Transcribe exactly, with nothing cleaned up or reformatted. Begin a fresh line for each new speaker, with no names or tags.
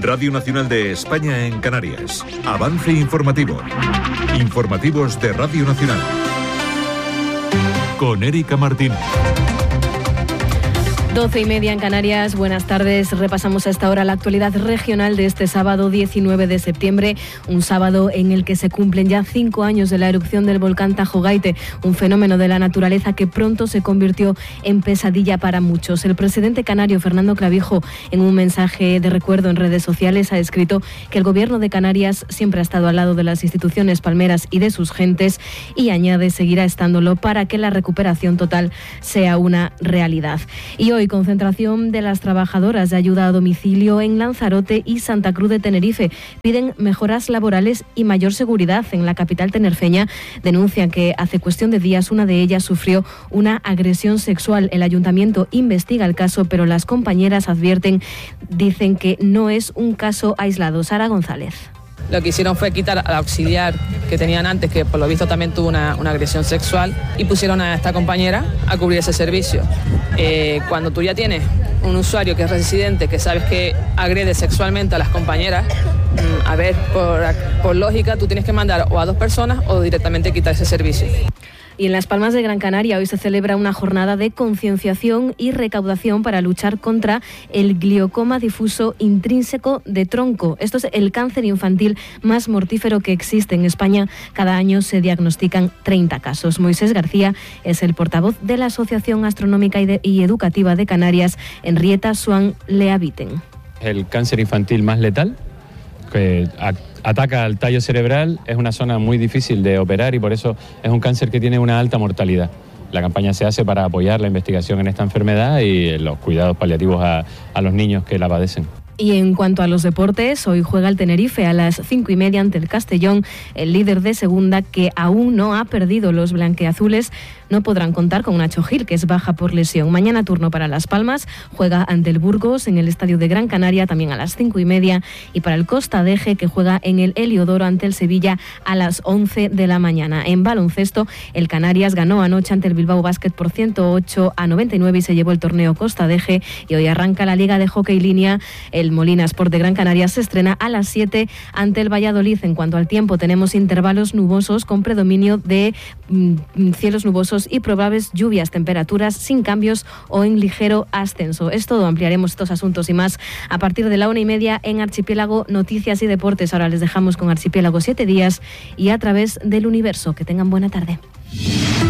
Radio Nacional de España en Canarias. Avance informativo. Informativos de Radio Nacional. Con Erika Martínez.
Doce y media en Canarias. Buenas tardes. Repasamos a esta hora la actualidad regional de este sábado diecinueve de septiembre, un sábado en el que se cumplen ya cinco años de la erupción del volcán Tajo Gaite, un fenómeno de la naturaleza que pronto se convirtió en pesadilla para muchos. El presidente canario Fernando Clavijo, en un mensaje de recuerdo en redes sociales, ha escrito que el gobierno de Canarias siempre ha estado al lado de las instituciones palmeras y de sus gentes, y añade seguirá estándolo para que la recuperación total sea una realidad. Y hoy concentración de las trabajadoras de ayuda a domicilio en Lanzarote y Santa Cruz de Tenerife. Piden mejoras laborales y mayor seguridad en la capital tinerfeña. Denuncian que hace cuestión de días una de ellas sufrió una agresión sexual. El ayuntamiento investiga el caso, pero las compañeras advierten, dicen que no es un caso aislado. Sara González.
Lo que hicieron fue quitar al auxiliar que tenían antes, que por lo visto también tuvo una, una agresión sexual, y pusieron a esta compañera a cubrir ese servicio. Eh, cuando tú ya tienes un usuario que es residente, que sabes que agrede sexualmente a las compañeras, a ver, por, por lógica, tú tienes que mandar o a dos personas o directamente quitar ese servicio.
Y en Las Palmas de Gran Canaria hoy se celebra una jornada de concienciación y recaudación para luchar contra el gliocoma difuso intrínseco de tronco. Esto es el cáncer infantil más mortífero que existe en España. Cada año se diagnostican treinta casos. Moisés García es el portavoz de la Asociación Astronómica y, de, y Educativa de Canarias, Henrietta Swan Leaviten.
El cáncer infantil más letal, que ataca al tallo cerebral, es una zona muy difícil de operar y por eso es un cáncer que tiene una alta mortalidad. La campaña se hace para apoyar la investigación en esta enfermedad y los cuidados paliativos a, a los niños que la padecen.
Y en cuanto a los deportes, hoy juega el Tenerife a las cinco y media ante el Castellón, el líder de segunda, que aún no ha perdido. Los blanqueazules no podrán contar con Nacho Gil, que es baja por lesión. Mañana turno para Las Palmas, juega ante el Burgos en el Estadio de Gran Canaria, también a las cinco y media, y para el Costa Deje, que juega en el Heliodoro ante el Sevilla a las once de la mañana. En baloncesto, el Canarias ganó anoche ante el Bilbao Basket por ciento ocho a noventa y nueve y se llevó el torneo Costa Deje, y hoy arranca la Liga de Hockey Línea. El Molina Sport de Gran Canaria se estrena a las siete ante el Valladolid. En cuanto al tiempo, tenemos intervalos nubosos con predominio de mm, cielos nubosos y probables lluvias, temperaturas sin cambios o en ligero ascenso. Es todo, ampliaremos estos asuntos y más a partir de la una y media en Archipiélago Noticias y Deportes. Ahora les dejamos con Archipiélago siete días y a través del universo. Que tengan buena tarde.